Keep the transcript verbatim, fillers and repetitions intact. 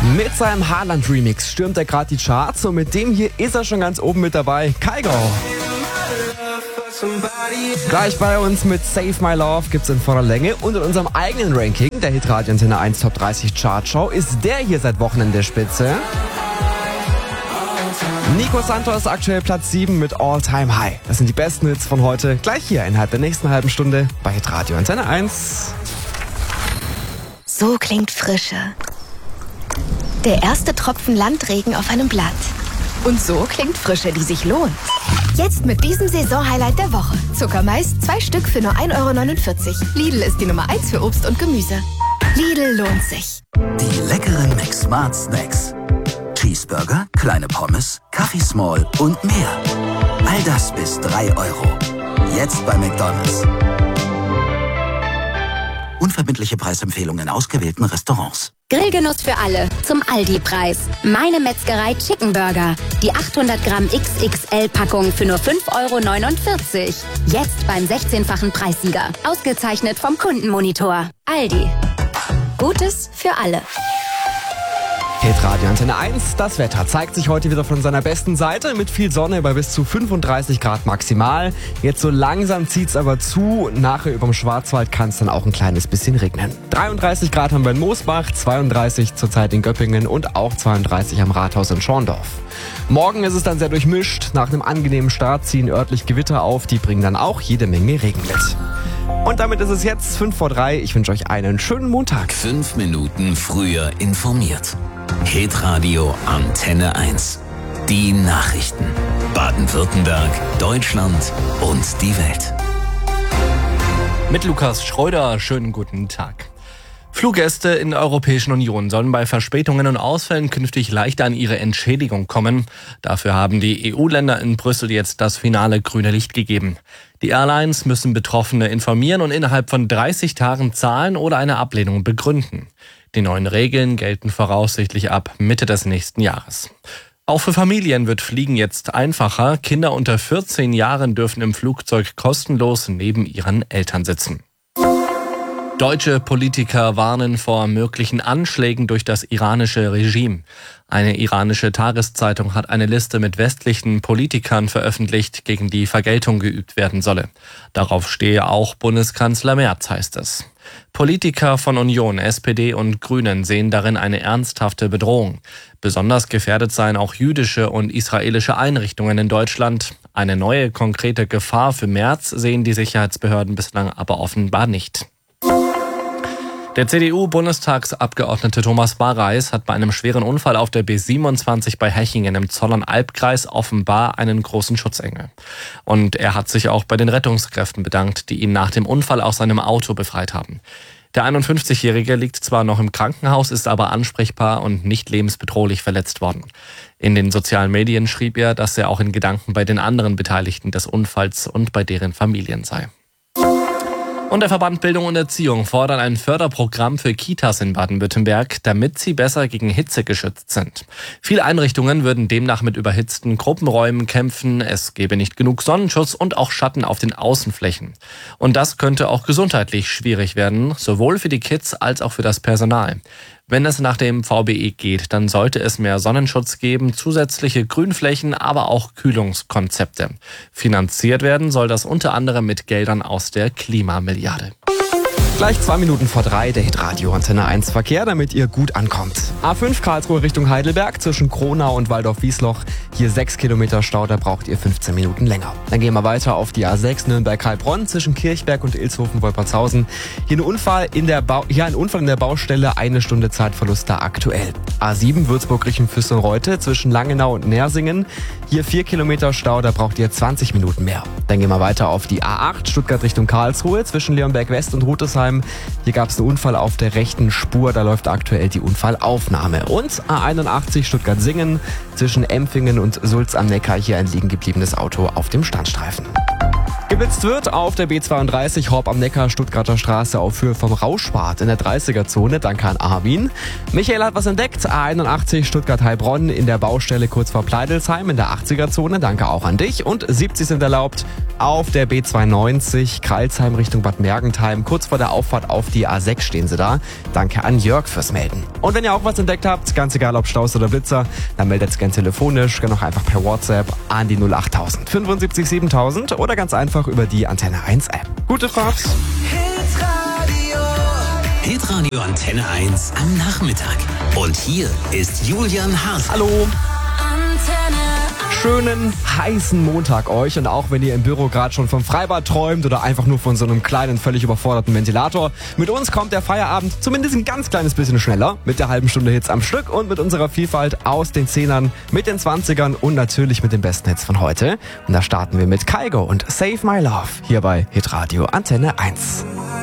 Mit seinem Haaland-Remix stürmt er gerade die Charts und mit dem hier ist er schon ganz oben mit dabei. Kygo. Gleich bei uns mit Save My Love gibt's in voller Länge und in unserem eigenen Ranking der Hitradio Antenne eins Top dreißig Chartshow ist der hier seit Wochen in der Spitze. Nico Santos aktuell Platz sieben mit All Time High. Das sind die besten Hits von heute. Gleich hier innerhalb der nächsten halben Stunde bei Hitradio Antenne eins. So klingt Frische. Der erste Tropfen Landregen auf einem Blatt. Und so klingt Frische, die sich lohnt. Jetzt mit diesem Saisonhighlight der Woche. Zuckermais, zwei Stück für nur ein Euro neunundvierzig. Lidl ist die Nummer eins für Obst und Gemüse. Lidl lohnt sich. Die leckeren McSmart Snacks. Cheeseburger, kleine Pommes, Kaffee Small und mehr. All das bis drei Euro. Jetzt bei McDonald's. Unverbindliche Preisempfehlungen in ausgewählten Restaurants. Grillgenuss für alle zum Aldi-Preis. Meine Metzgerei Chicken Burger. Die achthundert Gramm X X L-Packung für nur fünf Euro neunundvierzig. Jetzt beim sechzehnfachen Preissieger. Ausgezeichnet vom Kundenmonitor. Aldi. Gutes für alle. Hitradio Antenne eins, das Wetter zeigt sich heute wieder von seiner besten Seite mit viel Sonne bei bis zu fünfunddreißig Grad maximal. Jetzt so langsam zieht's aber zu. Nachher überm Schwarzwald kann es dann auch ein kleines bisschen regnen. dreiunddreißig Grad haben wir in Moosbach, zweiunddreißig zurzeit in Göppingen und auch zweiunddreißig am Rathaus in Schorndorf. Morgen ist es dann sehr durchmischt. Nach einem angenehmen Start ziehen örtlich Gewitter auf. Die bringen dann auch jede Menge Regen mit. Und damit ist es jetzt fünf vor drei. Ich wünsche euch einen schönen Montag. Fünf Minuten früher informiert. Hitradio Antenne eins. Die Nachrichten. Baden-Württemberg, Deutschland und die Welt. Mit Lukas Schröder, schönen guten Tag. Fluggäste in der Europäischen Union sollen bei Verspätungen und Ausfällen künftig leichter an ihre Entschädigung kommen. Dafür haben die E U-Länder in Brüssel jetzt das finale grüne Licht gegeben. Die Airlines müssen Betroffene informieren und innerhalb von dreißig Tagen zahlen oder eine Ablehnung begründen. Die neuen Regeln gelten voraussichtlich ab Mitte des nächsten Jahres. Auch für Familien wird Fliegen jetzt einfacher. Kinder unter vierzehn Jahren dürfen im Flugzeug kostenlos neben ihren Eltern sitzen. Deutsche Politiker warnen vor möglichen Anschlägen durch das iranische Regime. Eine iranische Tageszeitung hat eine Liste mit westlichen Politikern veröffentlicht, gegen die Vergeltung geübt werden solle. Darauf stehe auch Bundeskanzler Merz, heißt es. Politiker von Union, S P D und Grünen sehen darin eine ernsthafte Bedrohung. Besonders gefährdet seien auch jüdische und israelische Einrichtungen in Deutschland. Eine neue konkrete Gefahr für Merz sehen die Sicherheitsbehörden bislang aber offenbar nicht. Der C D U-Bundestagsabgeordnete Thomas Barreis hat bei einem schweren Unfall auf der B siebenundzwanzig bei Hechingen im Zollern-Albkreis offenbar einen großen Schutzengel. Und er hat sich auch bei den Rettungskräften bedankt, die ihn nach dem Unfall aus seinem Auto befreit haben. Der einundfünfzigjährige liegt zwar noch im Krankenhaus, ist aber ansprechbar und nicht lebensbedrohlich verletzt worden. In den sozialen Medien schrieb er, dass er auch in Gedanken bei den anderen Beteiligten des Unfalls und bei deren Familien sei. Und der Verband Bildung und Erziehung fordert ein Förderprogramm für Kitas in Baden-Württemberg, damit sie besser gegen Hitze geschützt sind. Viele Einrichtungen würden demnach mit überhitzten Gruppenräumen kämpfen, es gäbe nicht genug Sonnenschutz und auch Schatten auf den Außenflächen. Und das könnte auch gesundheitlich schwierig werden, sowohl für die Kids als auch für das Personal. Wenn es nach dem V B E geht, dann sollte es mehr Sonnenschutz geben, zusätzliche Grünflächen, aber auch Kühlungskonzepte. Finanziert werden soll das unter anderem mit Geldern aus der Klimamilliarde. Gleich zwei Minuten vor drei der Hitradio Antenne eins Verkehr, damit ihr gut ankommt. A fünf Karlsruhe Richtung Heidelberg zwischen Kronau und Waldorf-Wiesloch. Hier sechs Kilometer Stau, da braucht ihr fünfzehn Minuten länger. Dann gehen wir weiter auf die A sechs Nürnberg-Heilbronn zwischen Kirchberg und Ilshofen-Wolpertshausen. Hier ein Unfall in der Bau- hier ein Unfall in der Baustelle, eine Stunde Zeitverlust da aktuell. A sieben Würzburg-Richtung-Füssen-Reute zwischen Langenau und Nersingen. Hier vier Kilometer Stau, da braucht ihr zwanzig Minuten mehr. Dann gehen wir weiter auf die A acht Stuttgart Richtung Karlsruhe zwischen Leonberg-West und Rutesheim. Hier gab es einen Unfall auf der rechten Spur, da läuft aktuell die Unfallaufnahme. Und A einundachtzig Geblitzt wird auf der B zweiunddreißig Horb am Neckar, Stuttgarter Straße auf Höhe vom Rauschbad in der dreißiger-Zone. Danke an Armin. Michael hat was entdeckt. A einundachtzig Stuttgart-Heilbronn in der Baustelle kurz vor Pleidelsheim in der achtziger-Zone. Danke auch an dich. Und siebzig sind erlaubt auf der B zweiundneunzig Kreilsheim Richtung Bad Mergentheim. Kurz vor der Auffahrt auf die A sechs stehen sie da. Danke an Jörg fürs Melden. Und wenn ihr auch was entdeckt habt, ganz egal ob Staus oder Blitzer, dann meldet es gerne telefonisch, gerne auch einfach per WhatsApp an die null achttausend fünfundsiebzig siebentausend oder ganz einfach über die Antenne eins App. Gute Fahrt! Hitradio Antenne eins am Nachmittag. Und hier ist Julian Hart. Hallo! Schönen, heißen Montag euch und auch wenn ihr im Büro gerade schon vom Freibad träumt oder einfach nur von so einem kleinen, völlig überforderten Ventilator, mit uns kommt der Feierabend zumindest ein ganz kleines bisschen schneller mit der halben Stunde Hits am Stück und mit unserer Vielfalt aus den Zehnern, mit den Zwanzigern und natürlich mit den besten Hits von heute. Und da starten wir mit Kygo und Save My Love hier bei Hitradio Antenne eins.